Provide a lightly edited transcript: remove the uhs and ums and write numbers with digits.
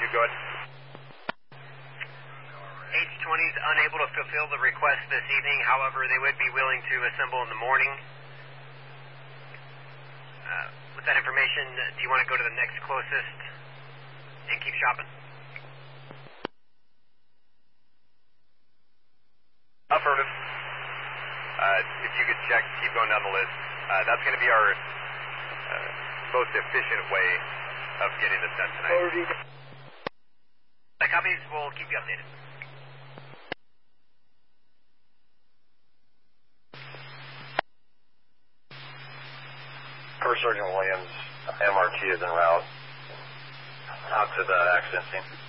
go ahead. H20's unable to fulfill the request this evening. However, they would be willing to assemble in the morning. With that information, do you want to go to the next closest and keep shopping? Affirmative. If you could check, keep going down the list. That's going to be our most efficient way of getting this done tonight. The copies will keep you updated. First Sergeant Williams, MRT is en route out to the accident scene.